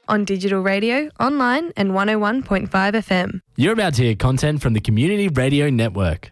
on digital radio, online and 101.5 FM. You're about to hear content from the Community Radio Network.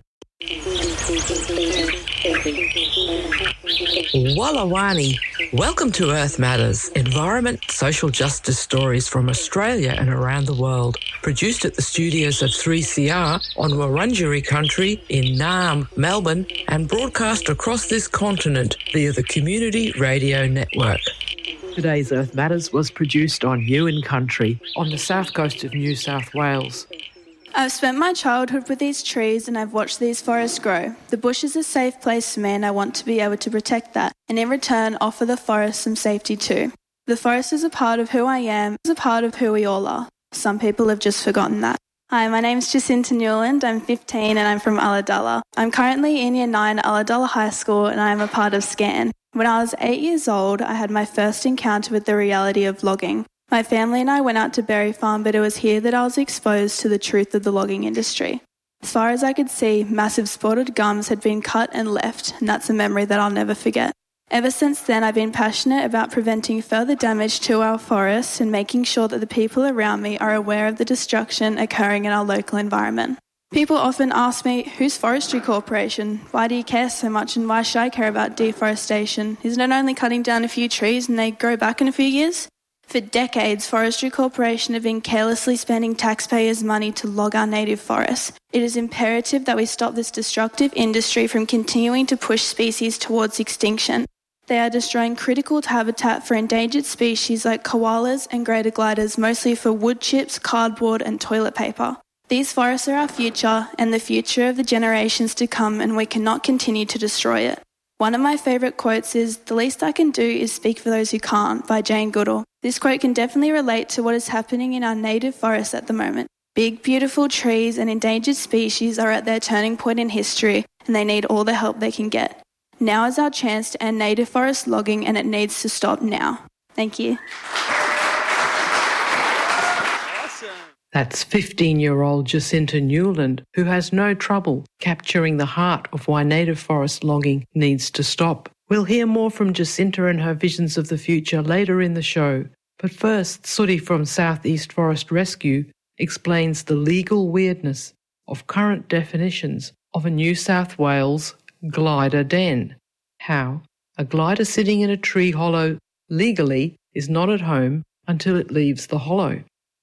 Wallawani. Welcome to Earth Matters, environment, social justice stories from Australia and around the world. Produced at the studios of 3CR on Wurundjeri country in Naarm, Melbourne, and broadcast across this continent via the Community Radio Network. Today's Earth Matters was produced on Yuin country on the south coast of New South Wales. I've spent my childhood with these trees and I've watched these forests grow. The bush is a safe place for me and I want to be able to protect that, and in return offer the forest some safety too. The forest is a part of who I am, is a part of who we all are. Some people have just forgotten that. Hi, my name's Jacinta Newland, I'm 15 and I'm from Ulladulla. I'm currently in Year 9 at Ulladulla High School and I'm a part of SCAN. When I was 8 years old, I had my first encounter with the reality of logging. My family and I went out to Berry Farm, but it was here that I was exposed to the truth of the logging industry. As far as I could see, massive spotted gums had been cut and left, and that's a memory that I'll never forget. Ever since then, I've been passionate about preventing further damage to our forests and making sure that the people around me are aware of the destruction occurring in our local environment. People often ask me, who's Forestry Corporation? Why do you care so much and why should I care about deforestation? Isn't it only cutting down a few trees and they grow back in a few years? For decades, Forestry Corporation have been carelessly spending taxpayers' money to log our native forests. It is imperative that we stop this destructive industry from continuing to push species towards extinction. They are destroying critical habitat for endangered species like koalas and greater gliders, mostly for wood chips, cardboard and toilet paper. These forests are our future and the future of the generations to come, and we cannot continue to destroy it. One of my favourite quotes is, "The least I can do is speak for those who can't," by Jane Goodall. This quote can definitely relate to what is happening in our native forests at the moment. Big, beautiful trees and endangered species are at their turning point in history, and they need all the help they can get. Now is our chance to end native forest logging, and it needs to stop now. Thank you. That's 15-year-old Jacinta Newland, who has no trouble capturing the heart of why native forest logging needs to stop. We'll hear more from Jacinta and her visions of the future later in the show. But first, Sooty from South East Forest Rescue explains the legal weirdness of current definitions of a New South Wales glider den. How a glider sitting in a tree hollow legally is not at home until it leaves the hollow.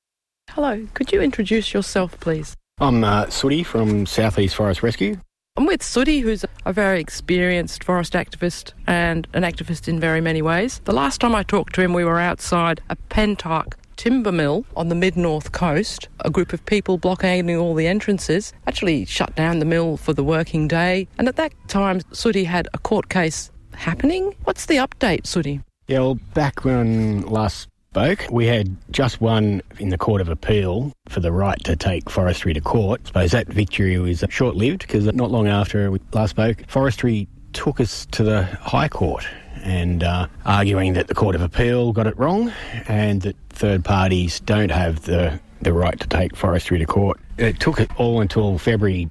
Hello, could you introduce yourself, please? I'm Sooty from South East Forest Rescue. I'm with Sooty, who's a very experienced forest activist and an activist in very many ways. The last time I talked to him, we were outside a Pentark timber mill on the mid-north coast. A group of people blockading all the entrances actually shut down the mill for the working day. And at that time, Sooty had a court case happening. What's the update, Sooty? Yeah, well, back when last spoke, we had just won in the Court of Appeal for the right to take forestry to court. I suppose that victory was short-lived because not long after we last spoke, forestry took us to the High Court and arguing that the Court of Appeal got it wrong and that third parties don't have the right to take forestry to court. It took it all until February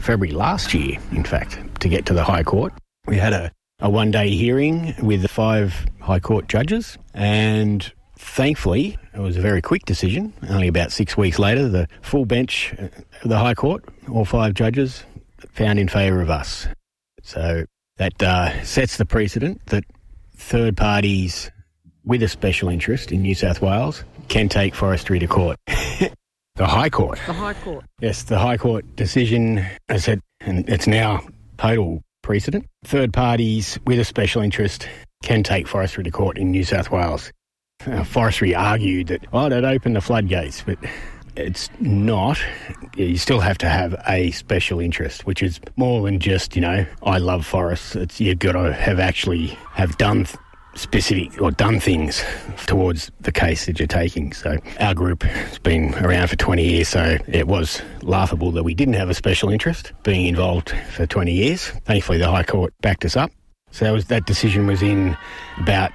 last year, in fact, to get to the High Court. We had a one-day hearing with the 5 High Court judges, and thankfully, it was a very quick decision. Only about 6 weeks later, the full bench of the High Court, all 5 judges, found in favour of us. So that sets the precedent that third parties with a special interest in New South Wales can take forestry to court. The High Court. The High Court. Yes, the High Court decision, as I said, and it's now total precedent. Third parties with a special interest can take forestry to court in New South Wales. Forestry argued that, that opened the floodgates, but it's not. You still have to have a special interest, which is more than just, I love forests. You've got to have done specific or done things towards the case that you're taking. So our group has been around for 20 years, so it was laughable that we didn't have a special interest being involved for 20 years. Thankfully, the High Court backed us up. So that decision was in about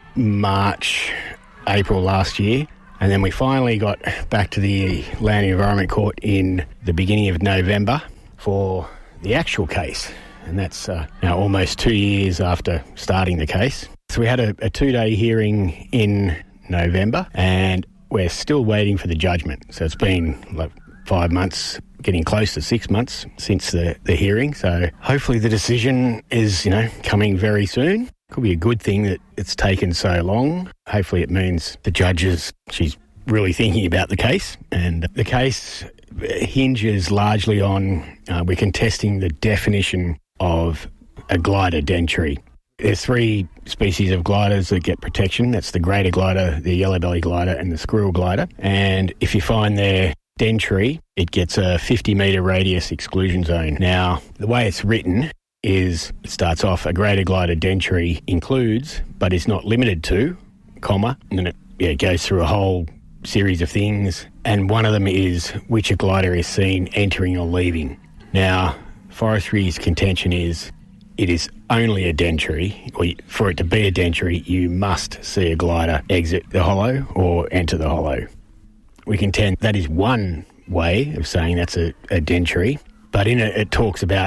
March, April last year. And then we finally got back to the Land and Environment Court in the beginning of November for the actual case. And that's now almost 2 years after starting the case. So we had a 2-day hearing in November, and we're still waiting for the judgment. So it's been like 5 months, getting close to 6 months since the hearing. So hopefully the decision is, coming very soon. Could be a good thing that it's taken so long. Hopefully it means the she's really thinking about the case. And the case hinges largely on, we're contesting the definition of a glider dentary. There's 3 species of gliders that get protection. That's the greater glider, the yellow belly glider and the squirrel glider. And if you find their dentary, it gets a 50-metre radius exclusion zone. Now, the way it's written is it starts off, a greater glider dentary includes, but is not limited to, and then it goes through a whole series of things, and one of them is which a glider is seen entering or leaving. Now, Forestry's contention is it is only a dentary, or for it to be a dentary, you must see a glider exit the hollow or enter the hollow. We contend that is one way of saying that's a dentary, but in it talks about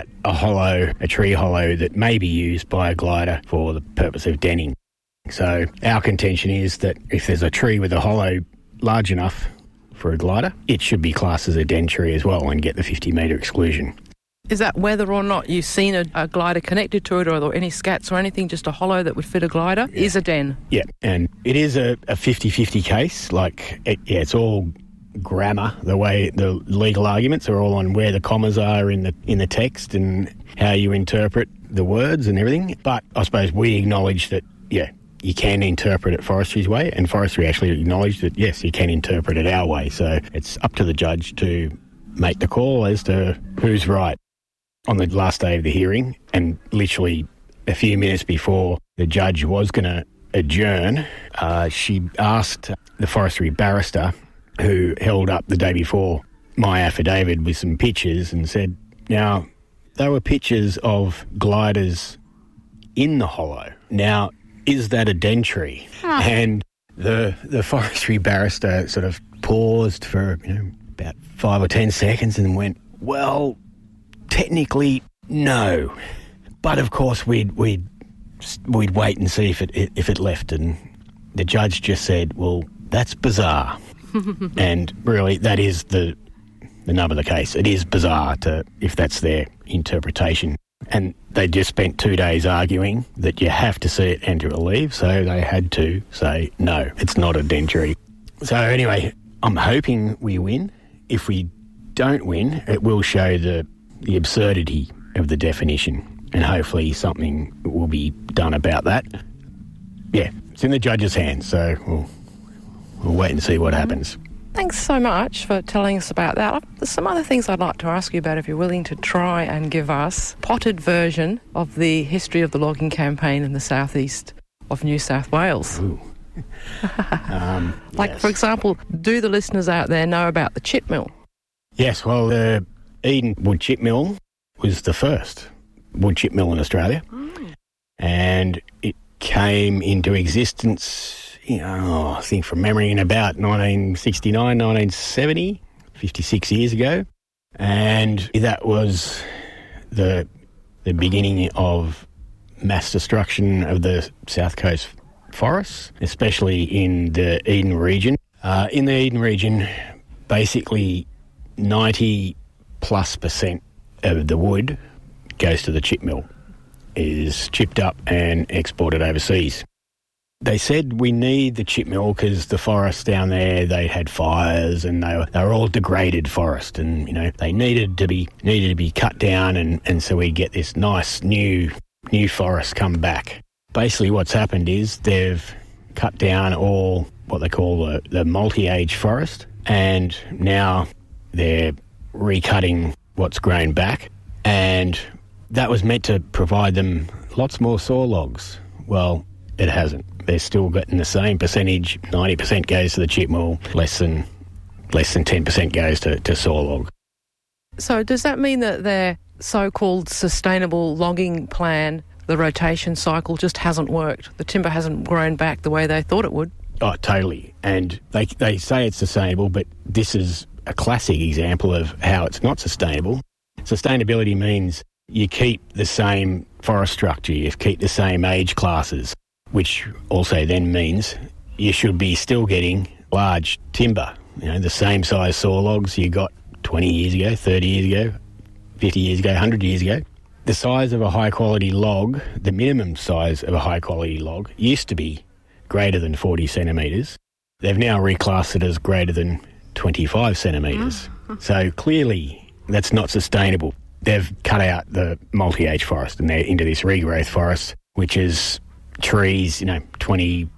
a tree hollow that may be used by a glider for the purpose of denning. So our contention is that if there's a tree with a hollow large enough for a glider, it should be classed as a dentary as well and get the 50-metre exclusion. Is that whether or not you've seen a glider connected to it or any scats or anything, just a hollow that would fit a glider, is a den? Yeah, and it is a 50-50 case. It's all grammar. The way the legal arguments are all on where the commas are in the text and how you interpret the words and everything. But I suppose we acknowledge that, you can interpret it Forestry's way, and Forestry actually acknowledged that, yes, you can interpret it our way. So it's up to the judge to make the call as to who's right. On the last day of the hearing, and literally a few minutes before the judge was going to adjourn, she asked the forestry barrister who held up the day before my affidavit with some pictures and said, now, they were pictures of gliders in the hollow. Now, is that a dentary? And the forestry barrister sort of paused for about 5 or 10 seconds and went, well, technically, no. But of course, we'd wait and see if it left. And the judge just said, well, that's bizarre. And really, that is the nub of the case. It is bizarre if that's their interpretation. And they just spent 2 days arguing that you have to see it enter or leave, so they had to say, no, it's not a dentary. So anyway, I'm hoping we win. If we don't win, it will show the absurdity of the definition, and hopefully something will be done about that. Yeah, it's in the judge's hands, so we'll wait and see what happens. Thanks so much for telling us about that. There's some other things I'd like to ask you about if you're willing to try and give us a potted version of the history of the logging campaign in the southeast of New South Wales. Ooh. Yes. For example, do the listeners out there know about the chip mill? Yes, well, the Eden wood chip mill was the first wood chip mill in Australia. And it came into existence, I think from memory, in about 1969, 1970, 56 years ago. And that was the beginning of mass destruction of the South Coast forests, especially in the Eden region. In the Eden region, basically 90+% of the wood goes to the chip mill, is chipped up and exported overseas. They said we need the chip mill because the forests down there, they had fires and they were all degraded forest, and they needed to be cut down, and so we get this nice new forest come back. Basically what's happened is they've cut down all what they call the multi-age forest, and now they're recutting what's grown back, and that was meant to provide them lots more saw logs. Well, it hasn't. They're still getting the same percentage. 90% goes to the chip mill, less than 10% goes to saw log. So does that mean that their so-called sustainable logging plan, the rotation cycle, just hasn't worked? The timber hasn't grown back the way they thought it would? Oh, totally. And they say it's sustainable, but this is a classic example of how it's not sustainable. Sustainability means you keep the same forest structure, you keep the same age classes, which also then means you should be still getting large timber, the same size saw logs you got 20 years ago, 30 years ago, 50 years ago, 100 years ago. The size of a high-quality log, the minimum size of a high-quality log, used to be greater than 40 centimetres. They've now reclassed it as greater than 25 centimetres. So clearly that's not sustainable. They've cut out the multi-age forest and they're into this regrowth forest, which is trees, 25,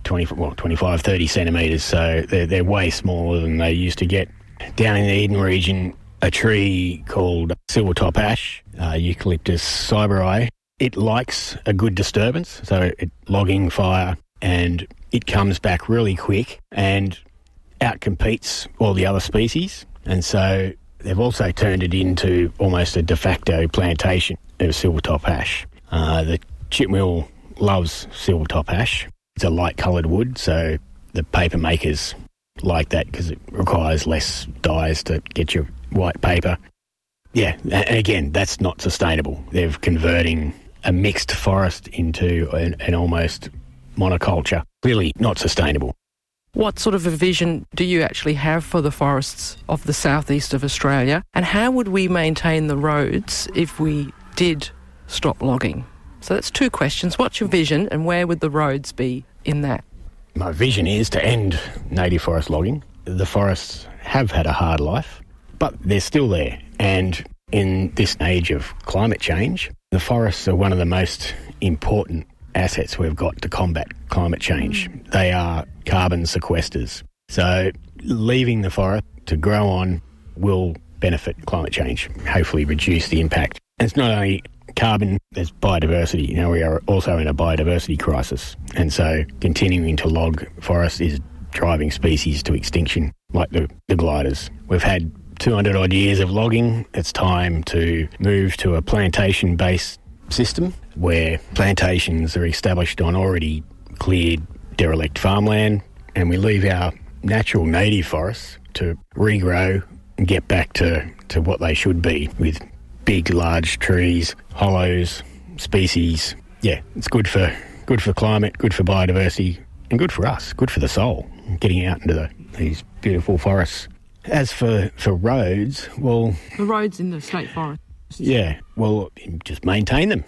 30 centimetres. So they're way smaller than they used to get. Down in the Eden region, a tree called silvertop ash, Eucalyptus cyberi, it likes a good disturbance, so logging fire, and it comes back really quick and outcompetes all the other species. And so they've also turned it into almost a de facto plantation of silvertop ash. The chipmill loves silvertop ash. It's a light-coloured wood, so the paper makers like that because it requires less dyes to get your white paper. Yeah, and again, that's not sustainable. They're converting a mixed forest into an almost monoculture. Clearly not sustainable. What sort of a vision do you actually have for the forests of the southeast of Australia, and how would we maintain the roads if we did stop logging? So that's two questions. What's your vision and where would the roads be in that? My vision is to end native forest logging. The forests have had a hard life, but they're still there. And in this age of climate change, the forests are one of the most important assets we've got to combat climate change. They are carbon sequesters. So leaving the forest to grow on will benefit climate change, hopefully reduce the impact. And it's not only carbon, there's biodiversity. We are also in a biodiversity crisis. And so continuing to log forests is driving species to extinction, like the gliders. We've had 200 odd years of logging. It's time to move to a plantation-based system where plantations are established on already cleared derelict farmland, and we leave our natural native forests to regrow and get back to what they should be, with big, large trees, hollows, species. Yeah, it's good for climate, good for biodiversity, and good for us, good for the soul, getting out into these beautiful forests. As for roads, well... The roads in the state forest. Yeah, well, just maintain them.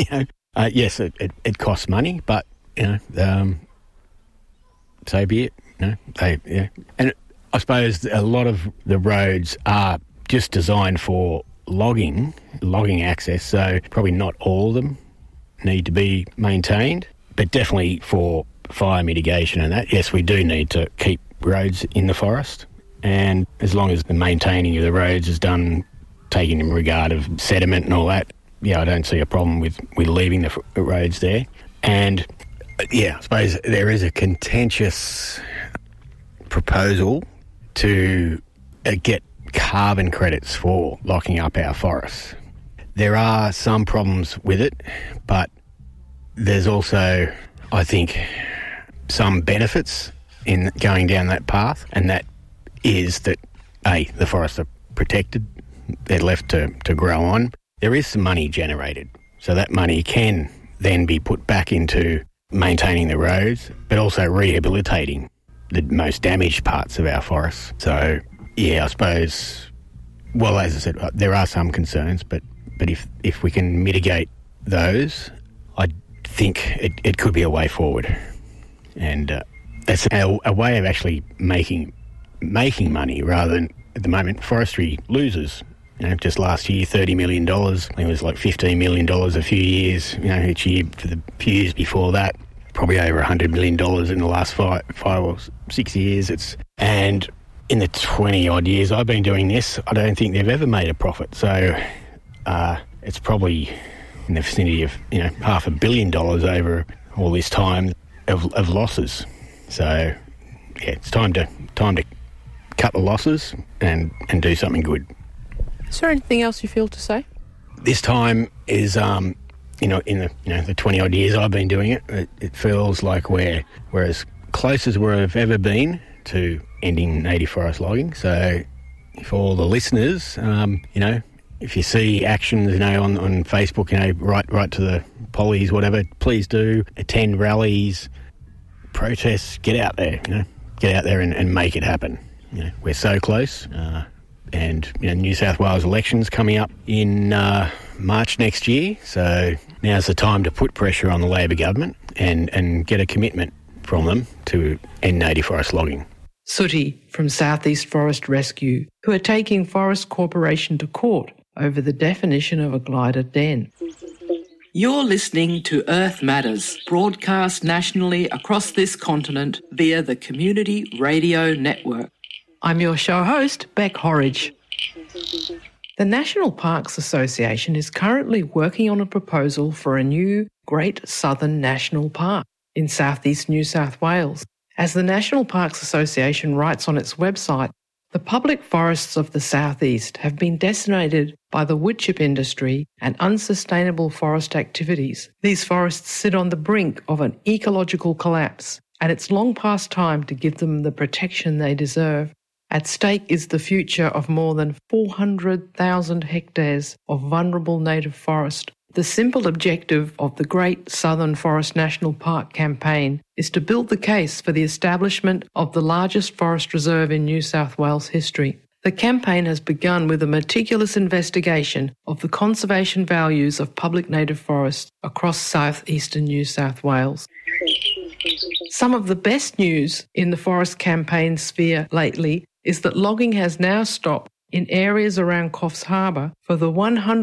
Yes, it costs money, but, so be it. And I suppose a lot of the roads are just designed for logging access, so probably not all of them need to be maintained, but definitely for fire mitigation and that, yes, we do need to keep roads in the forest, and as long as the maintaining of the roads is done taking in regard of sediment and all that, I don't see a problem with leaving the roads there. And I suppose there is a contentious proposal to get carbon credits for locking up our forests. There are some problems with it, but there's also, I think, some benefits in going down that path, and that is that, the forests are protected, they're left to grow on. There is some money generated, so that money can then be put back into maintaining the roads, but also rehabilitating the most damaged parts of our forests. So, I suppose, well, as I said, there are some concerns, but if we can mitigate those, I think it could be a way forward. And that's a way of actually making money rather than, at the moment, forestry loses. Just last year, $30 million. I think it was like $15 million a few years, each year for the few years before that. Probably over $100 million in the last 5 or 6 years. And in the 20-odd years I've been doing this, I don't think they've ever made a profit. So it's probably in the vicinity of, $500 million over all this time of losses. So, it's time to cut the losses and do something good. Is there anything else you feel to say? This time is, in the 20-odd years I've been doing it, it feels like we're as close as we've ever been to ending native forest logging. So for all the listeners, if you see actions, on Facebook, right to the pollies, whatever, please do attend rallies, protests, get out there, get out there and make it happen. We're so close, and New South Wales elections coming up in March next year, so now's the time to put pressure on the Labor government and get a commitment from them to end native forest logging. Sooty from Southeast Forest Rescue, who are taking Forest Corporation to court over the definition of a glider den. You're listening to Earth Matters, broadcast nationally across this continent via the Community Radio Network. I'm your show host, Beck Horridge. The National Parks Association is currently working on a proposal for a new Great Southern National Park in southeast New South Wales. As the National Parks Association writes on its website, the public forests of the southeast have been decimated by the woodchip industry and unsustainable forest activities. These forests sit on the brink of an ecological collapse, and it's long past time to give them the protection they deserve. At stake is the future of more than 400,000 hectares of vulnerable native forest. The simple objective of the Great Southern Forest National Park campaign is to build the case for the establishment of the largest forest reserve in New South Wales history. The campaign has begun with a meticulous investigation of the conservation values of public native forests across southeastern New South Wales. Some of the best news in the forest campaign sphere lately is that logging has now stopped in areas around Coffs Harbour for the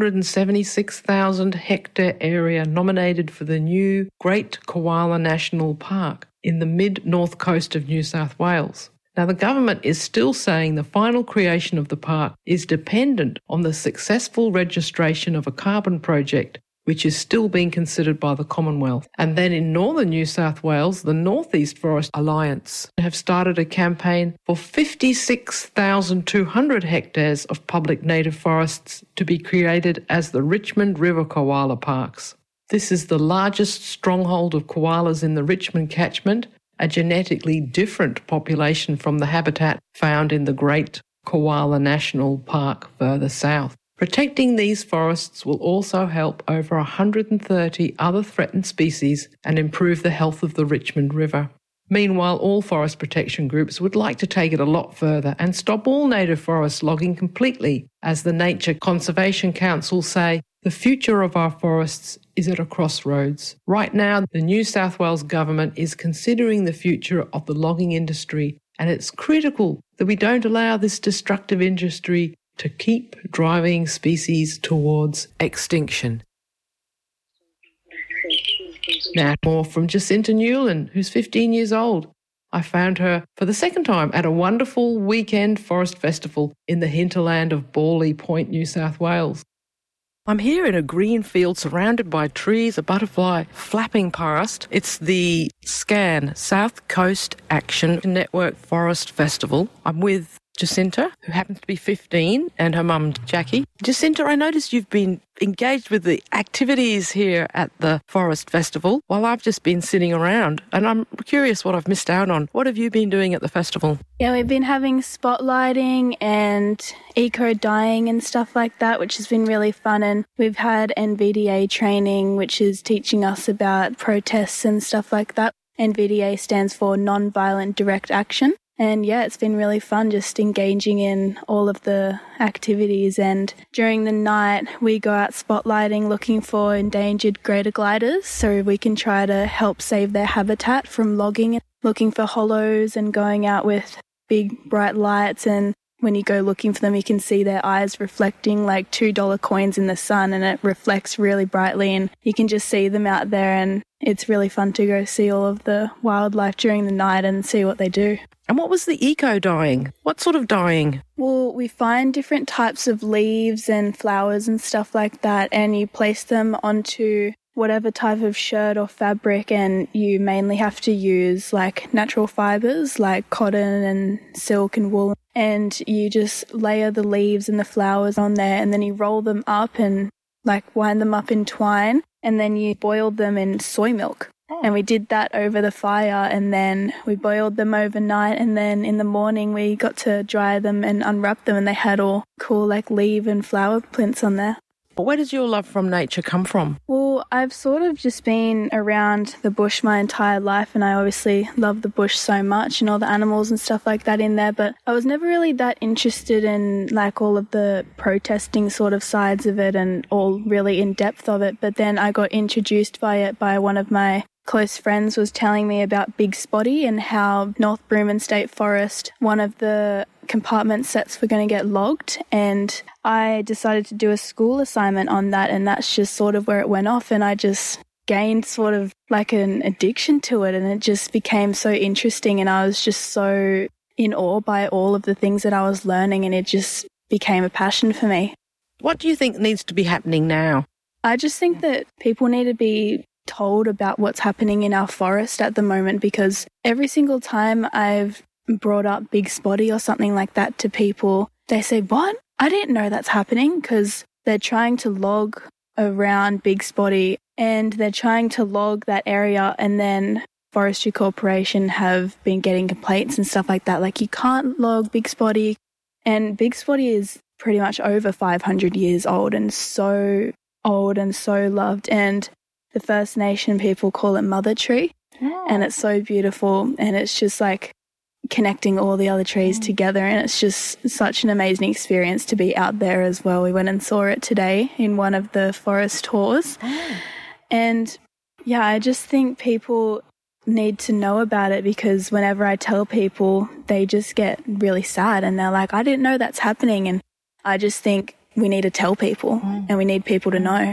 176,000 hectare area nominated for the new Great Koala National Park in the mid-north coast of New South Wales. Now, the government is still saying the final creation of the park is dependent on the successful registration of a carbon project, which is still being considered by the Commonwealth. And then in northern New South Wales, the North East Forest Alliance have started a campaign for 56,200 hectares of public native forests to be created as the Richmond River Koala Parks. This is the largest stronghold of koalas in the Richmond catchment, a genetically different population from the habitat found in the Great Koala National Park further south. Protecting these forests will also help over 130 other threatened species and improve the health of the Richmond River. Meanwhile, all forest protection groups would like to take it a lot further and stop all native forest logging completely. As the Nature Conservation Council say, the future of our forests is at a crossroads. Right now, the New South Wales government is considering the future of the logging industry, and it's critical that we don't allow this destructive industry to keep driving species towards extinction. Now, more from Jacinta Newland, who's 15 years old. I found her for the second time at a wonderful weekend forest festival in the hinterland of Bawley Point, New South Wales. I'm here in a green field surrounded by trees, a butterfly flapping past. It's the SCAN, South Coast Action Network Forest Festival. I'm with Jacinta, who happens to be 15, and her mum, Jackie. Jacinta, I noticed you've been engaged with the activities here at the Forest Festival while I've just been sitting around, and I'm curious what I've missed out on. What have you been doing at the festival? Yeah, we've been having spotlighting and eco-dyeing and stuff like that, which has been really fun, and we've had NVDA training, which is teaching us about protests and stuff like that. NVDA stands for Non-Violent Direct Action. And yeah, it's been really fun just engaging in all of the activities. And during the night, we go out spotlighting, looking for endangered greater gliders so we can try to help save their habitat from logging, looking for hollows and going out with big bright lights. And when you go looking for them, you can see their eyes reflecting like $2 coins in the sun, and it reflects really brightly, and you can just see them out there, and it's really fun to go see all of the wildlife during the night and see what they do. And what was the eco-dyeing? What sort of dyeing? Well, we find different types of leaves and flowers and stuff like that, and you place them onto whatever type of shirt or fabric, and you mainly have to use like natural fibers like cotton and silk and wool, and you just layer the leaves and the flowers on there, and then you roll them up and like wind them up in twine, and then you boil them in soy milk. And we did that over the fire, and then we boiled them overnight, and then in the morning we got to dry them and unwrap them, and they had all cool like leaf and flower prints on there. Where does your love from nature come from? Well, I've sort of just been around the bush my entire life, and I obviously love the bush so much and all the animals and stuff like that in there, but I was never really that interested in like all of the protesting sort of sides of it and all really in depth of it. But then I got introduced by it by one of my close friends was telling me about Big Spotty and how North Broomon State Forest, one of the compartment sets were going to get logged, and I decided to do a school assignment on that, and that's just sort of where it went off, and I just gained sort of like an addiction to it, and it just became so interesting, and I was just so in awe by all of the things that I was learning, and it just became a passion for me. What do you think needs to be happening now? I just think that people need to be told about what's happening in our forest at the moment, because every single time I've brought up Big Spotty or something like that to people, they say, "What? I didn't know that's happening," because they're trying to log around Big Spotty and they're trying to log that area, and then Forestry Corporation have been getting complaints and stuff like that, like you can't log Big Spotty, and Big Spotty is pretty much over 500 years old and so loved, and the First Nation people call it Mother Tree, and it's so beautiful, and it's just like connecting all the other trees together, and it's just such an amazing experience to be out there as well. We went and saw it today in one of the forest tours, and yeah, I just think people need to know about it, because whenever I tell people, they just get really sad and they're like, I didn't know that's happening, and I just think we need to tell people and we need people to know.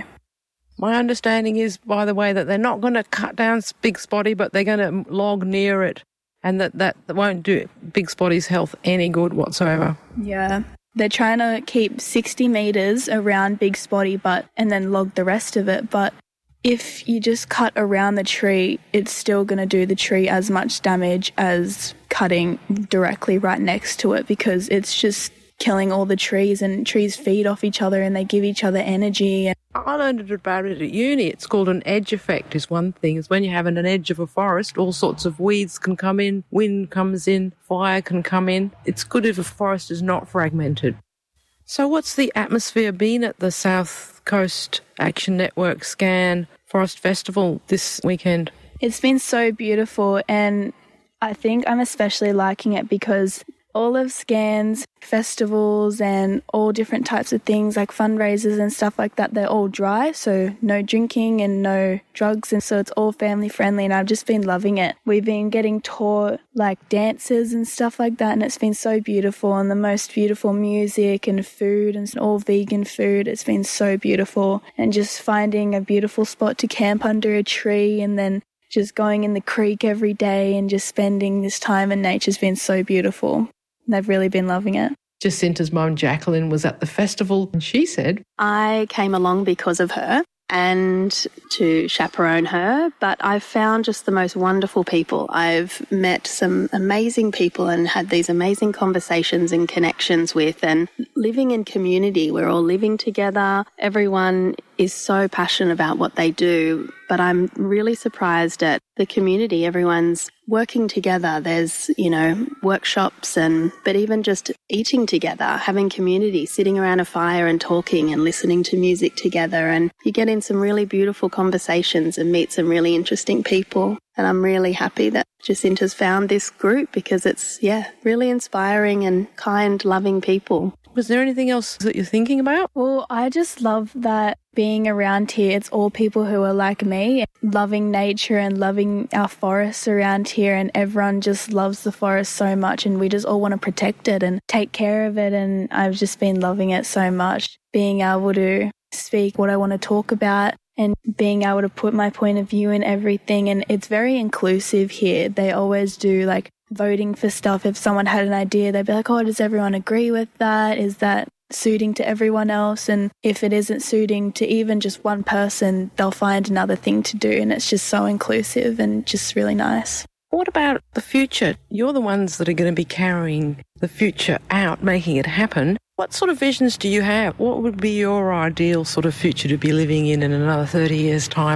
My understanding is, by the way, that they're not going to cut down Big Spotty, but they're going to log near it, and that won't do Big Spotty's health any good whatsoever. Yeah. They're trying to keep 60 metres around Big Spotty and then log the rest of it. But if you just cut around the tree, it's still going to do the tree as much damage as cutting directly right next to it, because it's just killing all the trees, and trees feed off each other and they give each other energy. I learned about it at uni. It's called an edge effect is one thing. It's when you have an edge of a forest, all sorts of weeds can come in, wind comes in, fire can come in. It's good if a forest is not fragmented. So what's the atmosphere been at the South Coast Action Network Scan Forest Festival this weekend? It's been so beautiful, and I think I'm especially liking it because all of Scan's festivals and all different types of things like fundraisers and stuff like that, they're all dry, so no drinking and no drugs, and so it's all family friendly, and I've just been loving it. We've been getting taught like dances and stuff like that, and it's been so beautiful, and the most beautiful music and food, and all vegan food. It's been so beautiful, and just finding a beautiful spot to camp under a tree, and then just going in the creek every day and just spending this time in nature's been so beautiful. They've really been loving it. Jacinta's mum, Jacqueline, was at the festival, and she said, I came along because of her and to chaperone her, but I've found just the most wonderful people. I've met some amazing people and had these amazing conversations and connections with, and living in community. We're all living together. Everyone is so passionate about what they do, but I'm really surprised at the community. Everyone's working together. There's, workshops but even just eating together, having community, sitting around a fire and talking and listening to music together. And you get in some really beautiful conversations and meet some really interesting people. And I'm really happy that Jacinta's found this group, because it's, really inspiring and kind, loving people. Was there anything else that you're thinking about? Well, I just love that being around here, it's all people who are like me, loving nature and loving our forests around here, and everyone just loves the forest so much, and we just all want to protect it and take care of it, and I've just been loving it so much, being able to speak what I want to talk about and being able to put my point of view in everything. And it's very inclusive here. They always do like voting for stuff. If someone had an idea, they'd be like, oh, does everyone agree with that? Is that suiting to everyone else? And if it isn't suiting to even just one person, they'll find another thing to do. And it's just so inclusive and just really nice. What about the future? You're the ones that are going to be carrying the future out, making it happen. What sort of visions do you have? What would be your ideal sort of future to be living in another 30 years' time?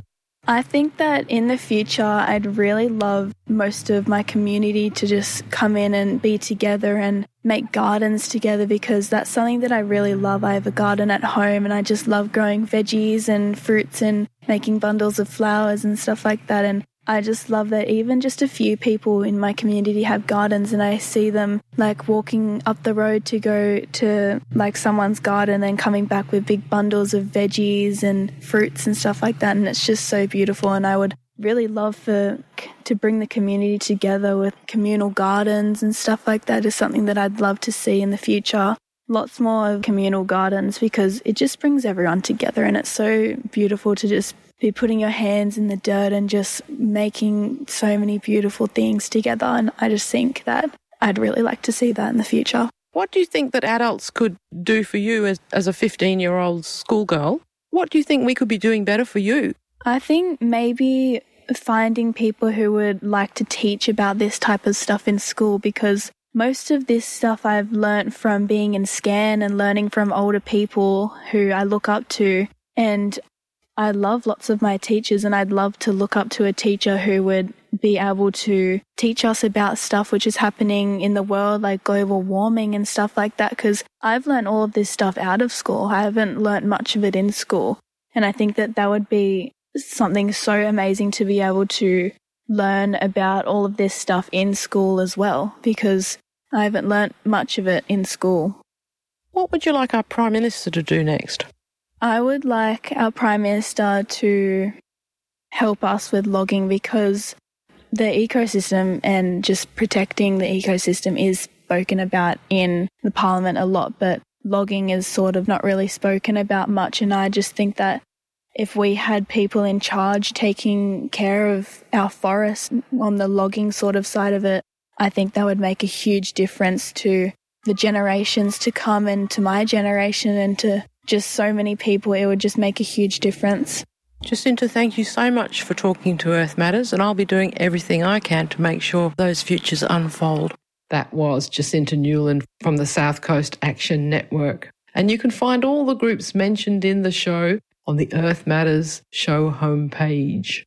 I think that in the future, I'd really love most of my community to just come in and be together and make gardens together, because that's something that I really love. I have a garden at home and I just love growing veggies and fruits and making bundles of flowers and stuff like that. And I just love that even just a few people in my community have gardens, and I see them like walking up the road to go to like someone's garden and coming back with big bundles of veggies and fruits and stuff like that. And it's just so beautiful. And I would really love to bring the community together with communal gardens and stuff like that. Is something that I'd love to see in the future. Lots more communal gardens, because it just brings everyone together, and it's so beautiful to just be putting your hands in the dirt and just making so many beautiful things together. And I just think that I'd really like to see that in the future. What do you think that adults could do for you as a 15-year-old schoolgirl? What do you think we could be doing better for you? I think maybe finding people who would like to teach about this type of stuff in school, because most of this stuff I've learnt from being in SCAN and learning from older people who I look up to. And I love lots of my teachers, and I'd love to look up to a teacher who would be able to teach us about stuff which is happening in the world, like global warming and stuff like that, because I've learned all of this stuff out of school. I haven't learnt much of it in school. And I think that that would be something so amazing to be able to learn about all of this stuff in school as well, because I haven't learnt much of it in school. What would you like our Prime Minister to do next? I would like our Prime Minister to help us with logging, because the ecosystem and just protecting the ecosystem is spoken about in the Parliament a lot, but logging is sort of not really spoken about much. And I just think that if we had people in charge taking care of our forests on the logging sort of side of it, I think that would make a huge difference to the generations to come and to my generation and to just so many people. It would just make a huge difference. Jacinta, thank you so much for talking to Earth Matters, and I'll be doing everything I can to make sure those futures unfold. That was Jacinta Newland from the South Coast Action Network. And you can find all the groups mentioned in the show on the Earth Matters show homepage.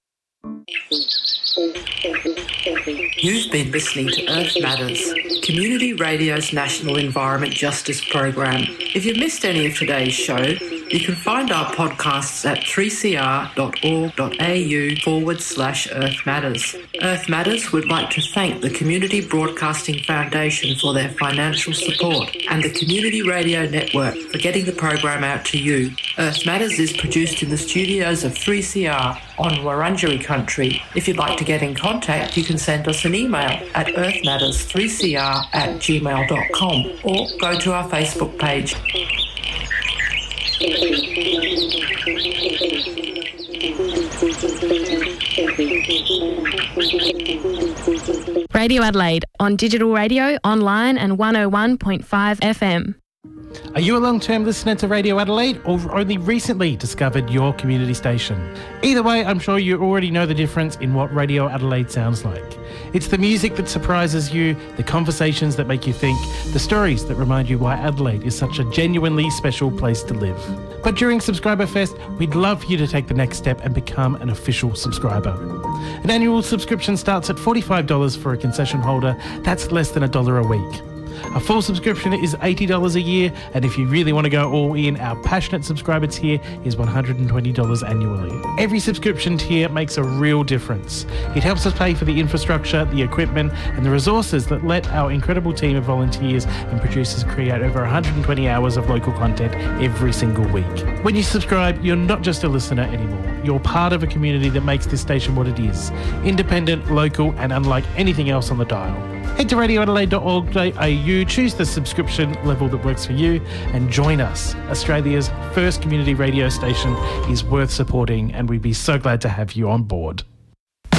You've been listening to Earth Matters, Community Radio's National Environment Justice Program. If you've missed any of today's show, you can find our podcasts at 3cr.org.au/Earth Matters. Earth Matters would like to thank the Community Broadcasting Foundation for their financial support and the Community Radio Network for getting the program out to you. Earth Matters is produced in the studios of 3CR on Wurundjeri country. If you'd like to get in contact, you can send us an email at earthmatters3cr@gmail.com or go to our Facebook page. Radio Adelaide on digital radio, online and 101.5 FM. Are you a long-term listener to Radio Adelaide or only recently discovered your community station? Either way, I'm sure you already know the difference in what Radio Adelaide sounds like. It's the music that surprises you, the conversations that make you think, the stories that remind you why Adelaide is such a genuinely special place to live. But during Subscriber Fest, we'd love for you to take the next step and become an official subscriber. An annual subscription starts at $45 for a concession holder. That's less than $1 a week. A full subscription is $80 a year, and if you really want to go all in, our passionate subscriber tier is $120 annually. Every subscription tier makes a real difference. It helps us pay for the infrastructure, the equipment, and the resources that let our incredible team of volunteers and producers create over 120 hours of local content every single week. When you subscribe, you're not just a listener anymore. You're part of a community that makes this station what it is. Independent, local, and unlike anything else on the dial. Head to radioadelaide.org.au, choose the subscription level that works for you, and join us. Australia's first community radio station is worth supporting, and we'd be so glad to have you on board.